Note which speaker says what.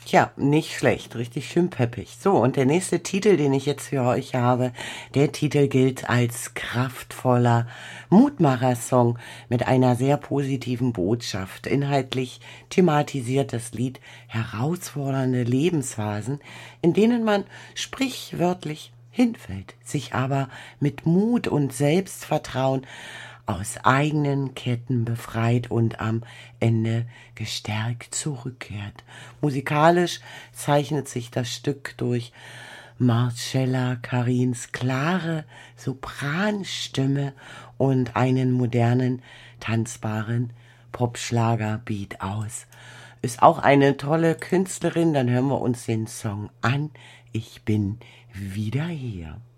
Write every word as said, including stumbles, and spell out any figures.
Speaker 1: Tja, nicht schlecht, richtig schön peppig. So, und der nächste Titel, den ich jetzt für euch habe, der Titel gilt als kraftvoller Mutmacher-Song mit einer sehr positiven Botschaft. Inhaltlich thematisiert das Lied herausfordernde Lebensphasen, in denen man sprichwörtlich hinfällt, sich aber mit Mut und Selbstvertrauen aus eigenen Ketten befreit und am Ende gestärkt zurückkehrt. Musikalisch zeichnet sich das Stück durch Marcella Karins klare Sopranstimme und einen modernen, tanzbaren Popschlager-Beat aus. Ist auch eine tolle Künstlerin, dann hören wir uns den Song an. Ich bin wieder hier.